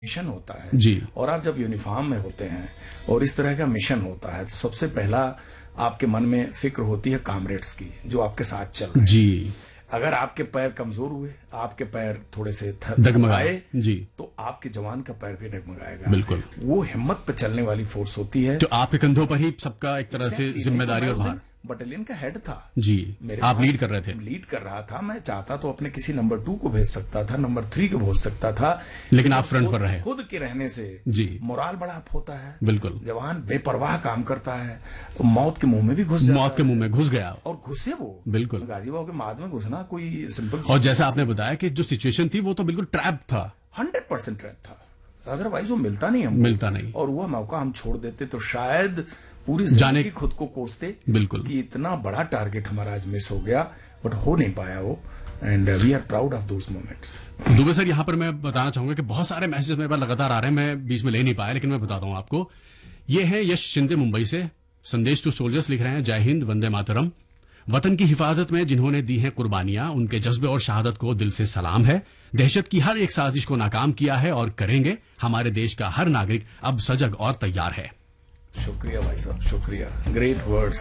Mission होता है जी। और आप जब यूनिफॉर्म में होते हैं और इस तरह का मिशन होता है तो सबसे पहला आपके मन में फिक्र होती है कामरेड्स की जो आपके साथ चल रहे हैं। जी। अगर आपके पैर कमजोर हुए, आपके पैर थोड़े से डगमगाए जी, तो आपके जवान का पैर भी डगमगाएगा। बिल्कुल। वो हिम्मत पे चलने वाली फोर्स होती है। तो आपके कंधों पर ही सबका एक तरह से जिम्मेदारी और भार। बटालियन का हेड था जी, मेरे आप लीड कर रहे थे। लीड कर रहा था। मैं चाहता तो अपने किसी नंबर 2 को भेज सकता था, नंबर 3 को भेज सकता था, लेकिन आप फ्रंट पर रहे। खुद के रहने से जी, मोराल बड़ा अप होता है। बिल्कुल। जवान बेपरवाह काम करता है, मौत के मुंह में भी घुस जाता है। मौत के मुंह में घुस गया और घुसे वो। बिल्कुल। गाजीबाव के माद में घुसना कोई सिंपल। और जैसा आपने बताया कि जो सिचुएशन थी वो तो बिल्कुल ट्रैप था। 100% ट्रैप था, अदरवाइज वो मिलता नहीं हमको। मिलता नहीं। और वह मौका हम छोड़ देते तो शायद पूरी जिंदगी खुद को कोसते। बिल्कुल। कि इतना बड़ा टारगेट हमारा आज मिस हो गया, बट हो नहीं पाया वो। And we are proud of those moments. Dubey sir, यहाँ पर मैं बताना चाहूंगा कि बहुत सारे मैसेजेस मेरे पास लगातार आ रहे हैं, मैं बीच में ले नहीं पाया, लेकिन मैं बताता हूँ आपको। ये है यश शिंदे मुंबई से, संदेश टू सोल्जर्स लिख रहे हैं, जय हिंद, वंदे मातरम। वतन की हिफाजत में जिन्होंने दी हैं कुर्बानियां, उनके जज्बे और शहादत को दिल से सलाम है। दहशत की हर एक साजिश को नाकाम किया है और करेंगे। हमारे देश का हर नागरिक अब सजग और तैयार है। शुक्रिया भाई साहब, शुक्रिया। Great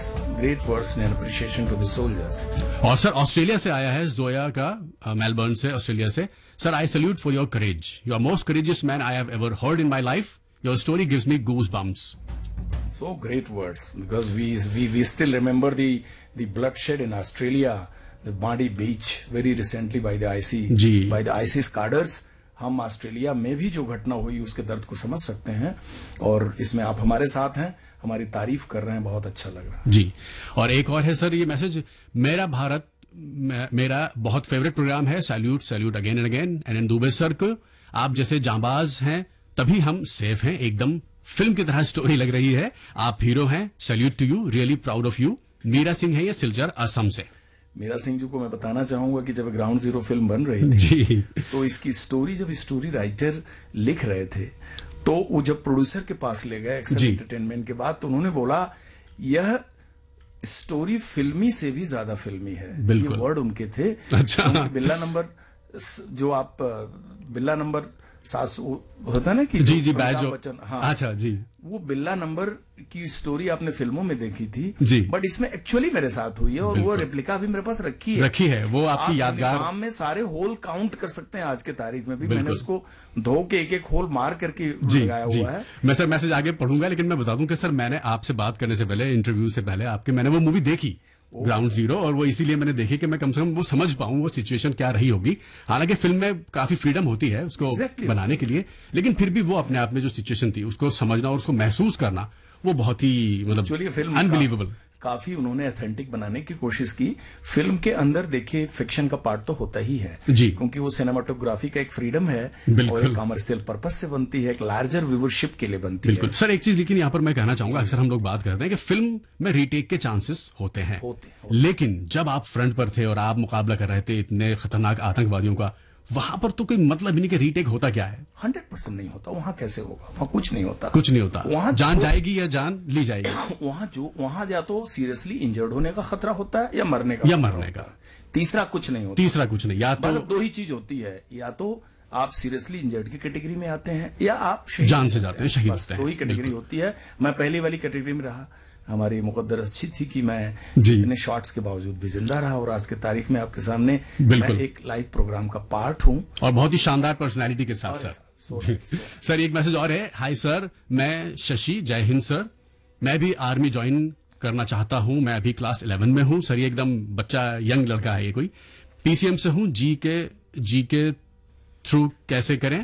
words and appreciation to the soldiers. और सर ऑस्ट्रेलिया से आया है जोया का, मेलबर्न से, ऑस्ट्रेलिया से। Sir, I salute for your courage. You are most courageous man I have ever heard in my life. Your story gives me goose bumps. So great words, because we still remember the bloodshed in Australia, the Mardi Beach, very recently by the ISIS cadres. हम Australia में भी जो घटना हुई उसके दर्द को समझ सकते हैं और इसमें आप हमारे साथ हैं, हमारी तारीफ कर रहे हैं, बहुत अच्छा लग रहा है जी। और एक और है सर ये मैसेज, मेरा भारत मेरा बहुत फेवरेट प्रोग्राम है, salute again and again. And Dubey sir को आप जैसे जांबाज हैं तभी हम सेफ हैं, एकदम फिल्म की तरह स्टोरी लग रही है। आप हीरो हैं, salute to you, really proud of you. Meera Singh है ये सिलचर असम से। मीरा सिंह जी को मैं बताना चाहूंगा कि जब ग्राउंड जीरो फिल्म बन रही थी जी, तो इसकी स्टोरी जब स्टोरी राइटर लिख रहे थे तो वो जब प्रोड्यूसर के पास ले गए एक्सेल एंटरटेनमेंट के बाद, तो उन्होंने बोला यह स्टोरी फिल्मी से भी ज्यादा फिल्मी है। ये वर्ड उनके थे। अच्छा। बिल्ला नंबर जो आप बिल्ला नंबर 700 होता ना कि जी बैजो बच्चन, हाँ, अच्छा जी, वो बिल्ला नंबर की स्टोरी आपने फिल्मों में देखी थी जी, बट इसमें एक्चुअली मेरे साथ हुई है और वो रेप्लिका भी मेरे पास रखी है। वो आपकी यादगार। आप में सारे होल काउंट कर सकते हैं आज के तारीख में भी। मैंने उसको धो के एक होल मार करके लगाया हुआ है। मैं सर मैसेज आगे पढ़ूंगा, लेकिन मैं बता दूं कि सर मैंने आपसे बात करने से पहले, इंटरव्यू से पहले आपके, मैंने वो मूवी देखी ग्राउंड जीरो, और वो इसीलिए मैंने देखी कि मैं कम से कम वो समझ पाऊं वो सिचुएशन क्या रही होगी। हालांकि फिल्म में काफी फ्रीडम होती है उसको बनाने के लिए, लेकिन फिर भी वो अपने आप में जो सिचुएशन थी उसको समझना और उसको महसूस करना वो बहुत ही मतलब अनबिलीवेबल। काफी उन्होंने ऑथेंटिक बनाने की कोशिश की। फिल्म के अंदर देखिए फिक्शन का पार्ट तो होता ही है जी, क्योंकि वो सिनेमाटोग्राफी का एक फ्रीडम है और एक कमर्शियल पर्पस से बनती है, एक लार्जर व्यूवरशिप के लिए बनती है। सर एक चीज लेकिन यहाँ पर मैं कहना चाहूंगा, अक्सर हम लोग बात करते हैं कि फिल्म में रीटेक के चांसेस होते हैं, लेकिन जब आप फ्रंट पर थे और आप मुकाबला कर रहे थे इतने खतरनाक आतंकवादियों का, वहां पर तो कोई मतलब ही नहीं कि रीटेक होता क्या है। 100% नहीं होता। वहां कैसे होगा? वहां कुछ नहीं होता, कुछ नहीं होता। वहां जान जाएगी या जान ली जाएगी। वहां या तो सीरियसली इंजर्ड होने का खतरा होता है या मरने का तीसरा कुछ नहीं होता। या तो मतलब 2 ही चीज होती है, या तो आप सीरियसली इंजर्ड की कैटेगरी में आते हैं या आप जान से जाते हैं, शहीद होते हैं। 2 ही कैटेगरी होती है। मैं पहली वाली कैटेगरी में रहा। हमारी मुकद्दर अच्छी थी कि मैं इतने शॉट्स के बावजूद भी जिंदा रहा और आज के तारीख में आपके सामने मैं एक लाइव प्रोग्राम का पार्ट हूं और बहुत ही शानदार पर्सनालिटी के साथ। सर एक मैसेज और है, हाय सर, मैं शशि, जय हिंद सर, मैं भी आर्मी ज्वाइन करना चाहता हूं, मैं अभी क्लास 11 में हूं। सर ये एकदम बच्चा यंग लड़का है, ये कोई पीसीएम से हूं। जी के थ्रू कैसे करें,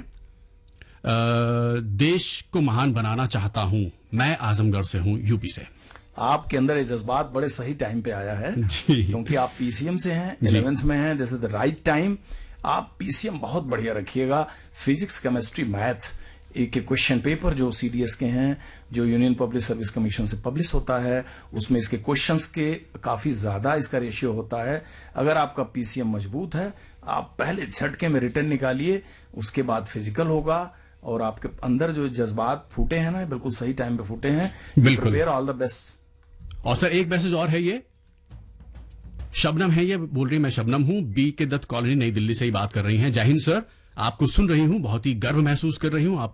देश को महान बनाना चाहता हूं, मैं आजमगढ़ से हूं, यूपी से। आपके अंदर ये जज्बात बड़े सही टाइम पे आया है क्योंकि आप पीसीएम से हैं, 11th में हैं, this is the right time. आप पीसीएम बहुत बढ़िया रखिएगा। फिजिक्स, केमिस्ट्री, मैथ एक क्वेश्चन पेपर जो सीडीएस के हैं, जो यूनियन पब्लिक सर्विस कमीशन से पब्लिश होता है, उसमें इसके क्वेश्चंस के काफी ज्यादा इसका रेशियो होता है। अगर आपका पीसीएम मजबूत है, आप पहले झटके में रिटर्न निकालिए, उसके बाद फिजिकल होगा और आपके अंदर जो जज्बात फूटे हैं ना, बिल्कुल सही टाइम पे फूटे हैं। Prepare, all the best. और सर एक मैसेज और है, ये शबनम है, ये बोल रही है मैं शबनम हूं, बी के दत्त कॉलोनी, नई दिल्ली से ही बात कर रही हैं। जय हिंद सर, आपको सुन रही हूं, बहुत ही गर्व महसूस कर रही हूं। आप